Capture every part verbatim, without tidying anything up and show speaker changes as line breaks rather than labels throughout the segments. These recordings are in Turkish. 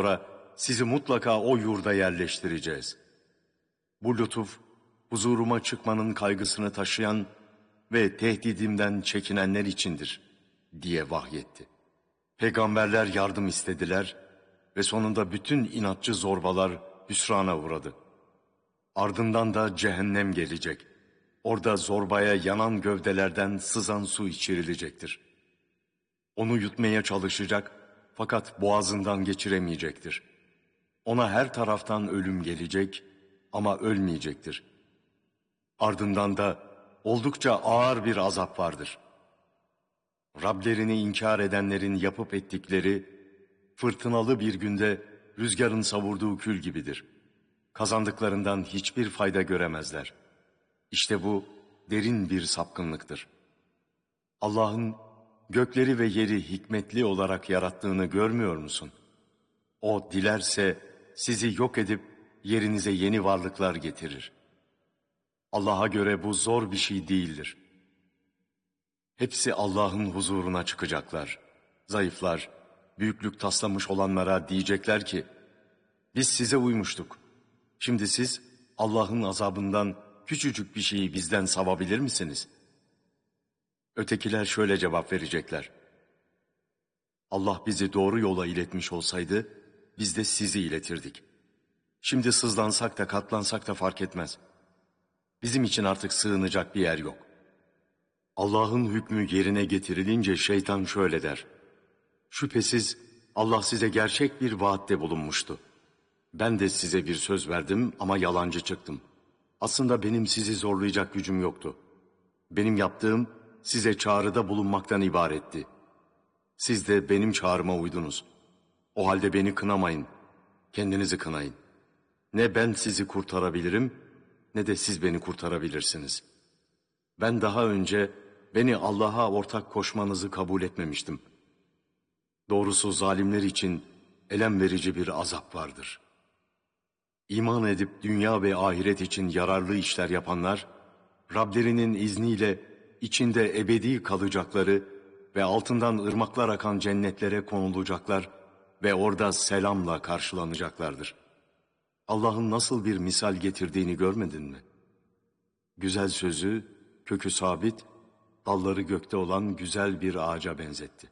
sonra sizi mutlaka o yurda yerleştireceğiz. Bu lütuf, huzuruma çıkmanın kaygısını taşıyan ve tehdidimden çekinenler içindir diye vahyetti. Peygamberler yardım istediler ve sonunda bütün inatçı zorbalar hüsrana uğradı. Ardından da cehennem gelecek. Orada zorbaya yanan gövdelerden sızan su içirilecektir. Onu yutmaya çalışacak fakat boğazından geçiremeyecektir. Ona her taraftan ölüm gelecek ama ölmeyecektir. Ardından da oldukça ağır bir azap vardır. Rablerini inkar edenlerin yapıp ettikleri fırtınalı bir günde rüzgarın savurduğu kül gibidir. Kazandıklarından hiçbir fayda göremezler. İşte bu derin bir sapkınlıktır. Allah'ın gökleri ve yeri hikmetli olarak yarattığını görmüyor musun? O dilerse sizi yok edip yerinize yeni varlıklar getirir. Allah'a göre bu zor bir şey değildir. Hepsi Allah'ın huzuruna çıkacaklar. Zayıflar, büyüklük taslamış olanlara diyecekler ki, biz size uymuştuk. Şimdi siz Allah'ın azabından küçücük bir şeyi bizden savabilir misiniz? Ötekiler şöyle cevap verecekler. Allah bizi doğru yola iletmiş olsaydı, biz de sizi iletirdik. Şimdi sızlansak da katlansak da fark etmez. Bizim için artık sığınacak bir yer yok. Allah'ın hükmü yerine getirilince şeytan şöyle der. Şüphesiz Allah size gerçek bir vaatte bulunmuştu. Ben de size bir söz verdim ama yalancı çıktım. Aslında benim sizi zorlayacak gücüm yoktu. Benim yaptığım size çağrıda bulunmaktan ibaretti. Siz de benim çağrıma uydunuz. O halde beni kınamayın, kendinizi kınayın. Ne ben sizi kurtarabilirim, ne de siz beni kurtarabilirsiniz. Ben daha önce beni Allah'a ortak koşmanızı kabul etmemiştim. Doğrusu zalimler için elem verici bir azap vardır. İman edip dünya ve ahiret için yararlı işler yapanlar, Rablerinin izniyle içinde ebedi kalacakları ve altından ırmaklar akan cennetlere konulacaklar ve orada selamla karşılanacaklardır. Allah'ın nasıl bir misal getirdiğini görmedin mi? Güzel sözü, kökü sabit, dalları gökte olan güzel bir ağaca benzetti.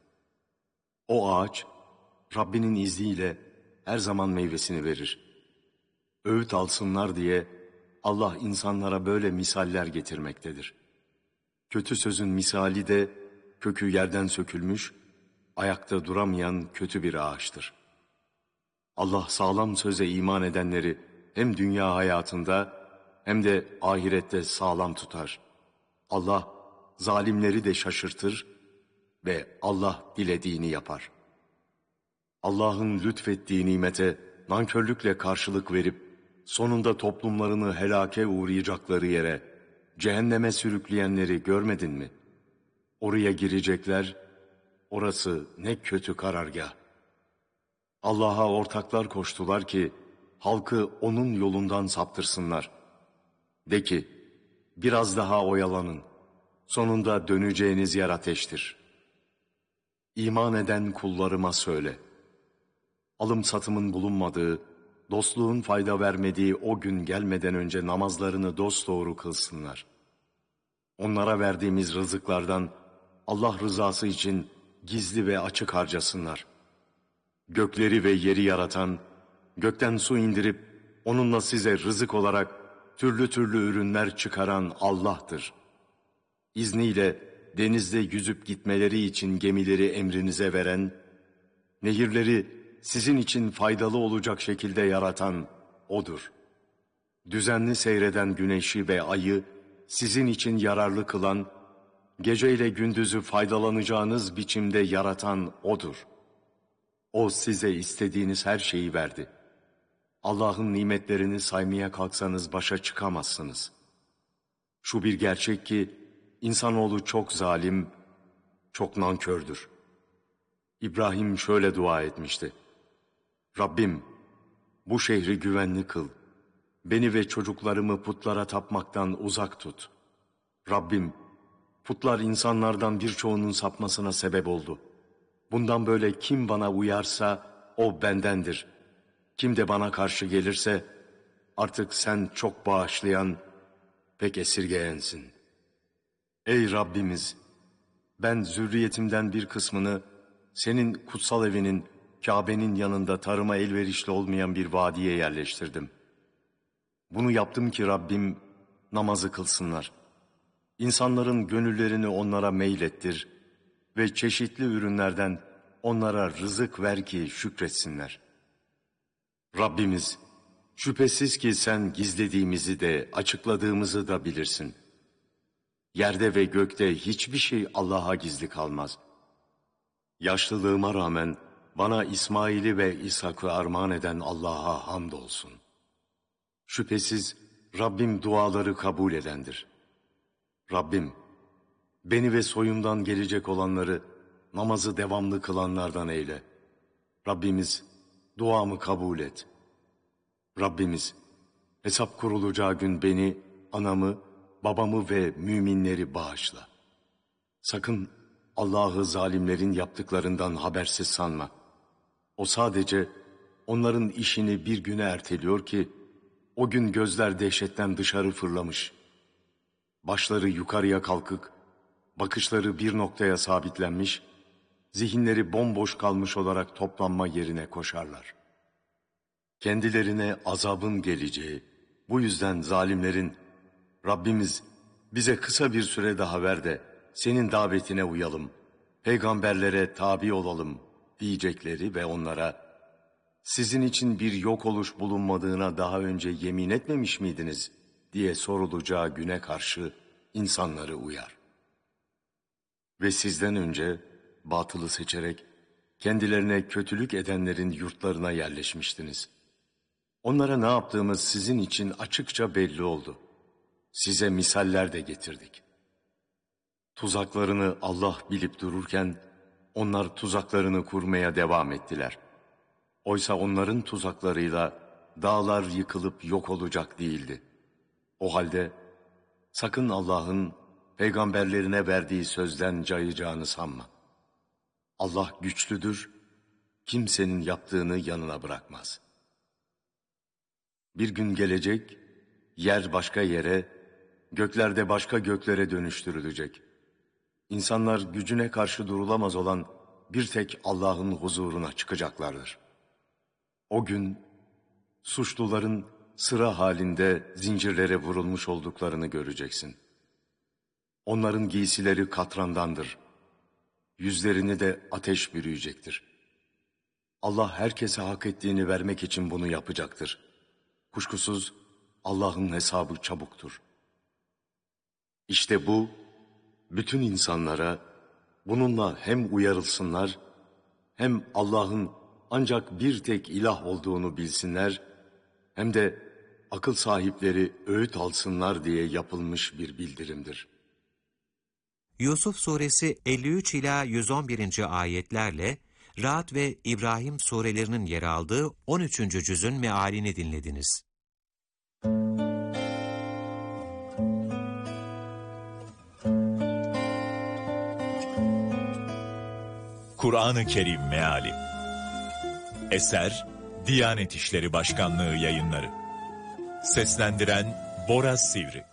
O ağaç, Rabbinin izniyle her zaman meyvesini verir. Öğüt alsınlar diye Allah insanlara böyle misaller getirmektedir. Kötü sözün misali de kökü yerden sökülmüş, ayakta duramayan kötü bir ağaçtır. Allah sağlam söze iman edenleri hem dünya hayatında hem de ahirette sağlam tutar. Allah zalimleri de şaşırtır ve Allah dilediğini yapar. Allah'ın lütfettiği nimete nankörlükle karşılık verip sonunda toplumlarını helake uğrayacakları yere, cehenneme sürükleyenleri görmedin mi? Oraya girecekler, orası ne kötü karargah. Allah'a ortaklar koştular ki halkı onun yolundan saptırsınlar. De ki, biraz daha oyalanın, sonunda döneceğiniz yer ateştir. İman eden kullarıma söyle. Alım satımın bulunmadığı, dostluğun fayda vermediği o gün gelmeden önce namazlarını dosdoğru kılsınlar. Onlara verdiğimiz rızıklardan Allah rızası için gizli ve açık harcasınlar. Gökleri ve yeri yaratan, gökten su indirip onunla size rızık olarak türlü türlü ürünler çıkaran Allah'tır. İzniyle denizde yüzüp gitmeleri için gemileri emrinize veren, nehirleri sizin için faydalı olacak şekilde yaratan O'dur. Düzenli seyreden güneşi ve ayı sizin için yararlı kılan, geceyle gündüzü faydalanacağınız biçimde yaratan O'dur. O size istediğiniz her şeyi verdi. Allah'ın nimetlerini saymaya kalksanız başa çıkamazsınız. Şu bir gerçek ki, insanoğlu çok zalim, çok nankördür. İbrahim şöyle dua etmişti. Rabbim, bu şehri güvenli kıl. Beni ve çocuklarımı putlara tapmaktan uzak tut. Rabbim, putlar insanlardan birçoğunun sapmasına sebep oldu. Bundan böyle kim bana uyarsa o bendendir. Kim de bana karşı gelirse artık sen çok bağışlayan, pek esirgeyensin. Ey Rabbimiz! Ben zürriyetimden bir kısmını senin kutsal evinin, Kabe'nin yanında tarıma elverişli olmayan bir vadiye yerleştirdim. Bunu yaptım ki Rabbim namazı kılsınlar. İnsanların gönüllerini onlara meylettir ve çeşitli ürünlerden onlara rızık ver ki şükretsinler. Rabbimiz, şüphesiz ki sen gizlediğimizi de açıkladığımızı da bilirsin. Yerde ve gökte hiçbir şey Allah'a gizli kalmaz. Yaşlılığıma rağmen bana İsmail'i ve İshak'ı armağan eden Allah'a hamdolsun. Şüphesiz Rabbim duaları kabul edendir. Rabbim, beni ve soyumdan gelecek olanları namazı devamlı kılanlardan eyle. Rabbimiz, duamı kabul et. Rabbimiz, hesap kurulacağı gün beni, anamı, babamı ve müminleri bağışla. Sakın Allah'ı zalimlerin yaptıklarından habersiz sanma. O sadece onların işini bir güne erteliyor ki, o gün gözler dehşetten dışarı fırlamış. Başları yukarıya kalkık, bakışları bir noktaya sabitlenmiş, zihinleri bomboş kalmış olarak toplanma yerine koşarlar. Kendilerine azabın geleceği, bu yüzden zalimlerin, Rabbimiz bize kısa bir süre daha ver de senin davetine uyalım, peygamberlere tabi olalım diyecekleri ve onlara, sizin için bir yok oluş bulunmadığına daha önce yemin etmemiş miydiniz diye sorulacağı güne karşı insanları uyar. Ve sizden önce batılı seçerek kendilerine kötülük edenlerin yurtlarına yerleşmiştiniz. Onlara ne yaptığımız sizin için açıkça belli oldu. Size misaller de getirdik. Tuzaklarını Allah bilip dururken onlar tuzaklarını kurmaya devam ettiler. Oysa onların tuzaklarıyla dağlar yıkılıp yok olacak değildi. O halde sakın Allah'ın peygamberlerine verdiği sözden cayacağını sanma. Allah güçlüdür, kimsenin yaptığını yanına bırakmaz. Bir gün gelecek, yer başka yere, göklerde başka göklere dönüştürülecek. İnsanlar gücüne karşı durulamaz olan bir tek Allah'ın huzuruna çıkacaklardır. O gün suçluların sıra halinde zincirlere vurulmuş olduklarını göreceksin. Onların giysileri katrandandır. Yüzlerini de ateş bürüyecektir. Allah herkese hak ettiğini vermek için bunu yapacaktır. Kuşkusuz Allah'ın hesabı çabuktur. İşte bu, bütün insanlara bununla hem uyarılsınlar, hem Allah'ın ancak bir tek ilah olduğunu bilsinler, hem de akıl sahipleri öğüt alsınlar diye yapılmış bir bildirimdir.
Yusuf Suresi elli üç ila yüz on birinci ayetlerle Ra'd ve İbrahim surelerinin yer aldığı on üçüncü cüzün mealini dinlediniz.
Kur'an-ı Kerim Meali. Eser Diyanet İşleri Başkanlığı Yayınları. Seslendiren Bora Sivri.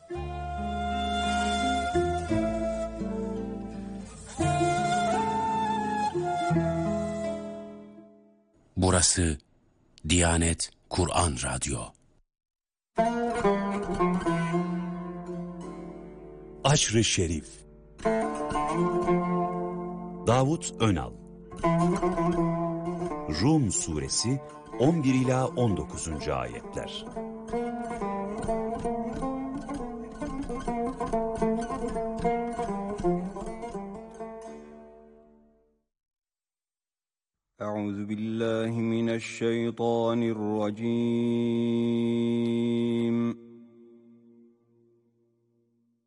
Burası Diyanet Kur'an Radyo.
Aşr-ı Şerif. Davut Önal. Rum Suresi on bir ila on dokuzuncu ayetler.
Euzu billahi mineşşeytanirracim.